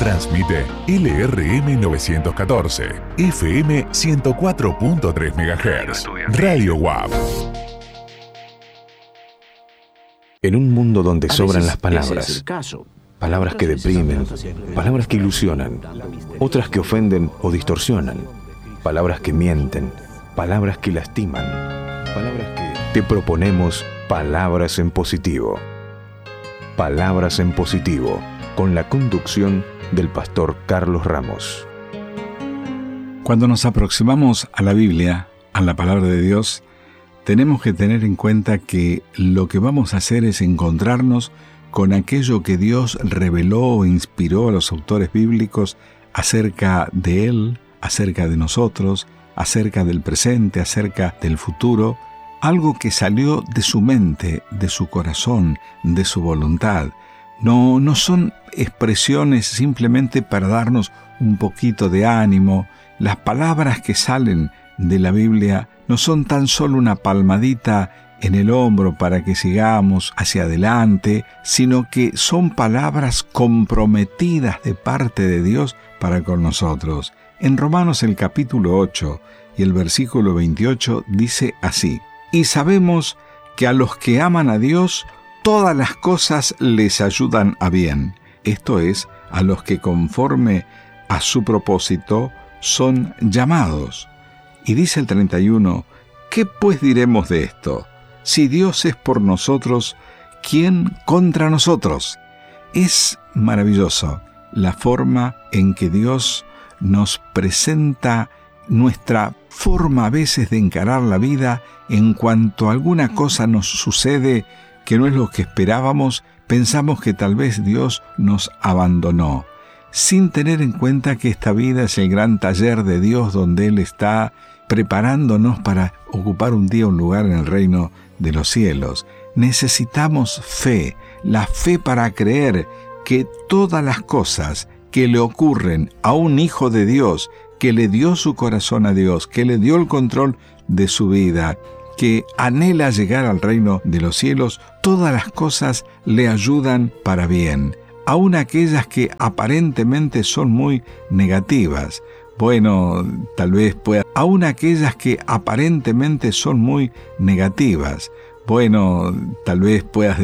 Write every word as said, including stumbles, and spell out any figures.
Transmite L R M novecientos catorce, F M ciento cuatro punto tres megahertz. Radio W A P. En un mundo donde sobran las palabras, palabras que deprimen, palabras que ilusionan, otras que ofenden o distorsionan, palabras que mienten, palabras que lastiman, palabras que... Te proponemos Palabras en Positivo. Palabras en Positivo, con la conducción del pastor Carlos Ramos. Cuando nos aproximamos a la Biblia, a la palabra de Dios, tenemos que tener en cuenta que lo que vamos a hacer es encontrarnos con aquello que Dios reveló o inspiró a los autores bíblicos acerca de Él, acerca de nosotros, acerca del presente, acerca del futuro, algo que salió de su mente, de su corazón, de su voluntad. No, no son expresiones simplemente para darnos un poquito de ánimo. Las palabras que salen de la Biblia no son tan solo una palmadita en el hombro para que sigamos hacia adelante, sino que son palabras comprometidas de parte de Dios para con nosotros. En Romanos el capítulo ocho y el versículo veintiocho dice así: y sabemos que a los que aman a Dios, todas las cosas les ayudan a bien. Esto es, a los que conforme a su propósito son llamados. Y dice el treinta y uno, ¿qué pues diremos de esto? Si Dios es por nosotros, ¿quién contra nosotros? Es maravilloso la forma en que Dios nos presenta nuestra forma a veces de encarar la vida. En cuanto alguna cosa nos sucede que no es lo que esperábamos, pensamos que tal vez Dios nos abandonó, sin tener en cuenta que esta vida es el gran taller de Dios donde Él está preparándonos para ocupar un día un lugar en el reino de los cielos. Necesitamos fe, la fe para creer que todas las cosas que le ocurren a un hijo de Dios, que le dio su corazón a Dios, que le dio el control de su vida, que anhela llegar al reino de los cielos, todas las cosas le ayudan para bien, aun aquellas que aparentemente son muy negativas. Bueno, tal vez pueda, aun aquellas que aparentemente son muy negativas. Bueno, tal vez puedas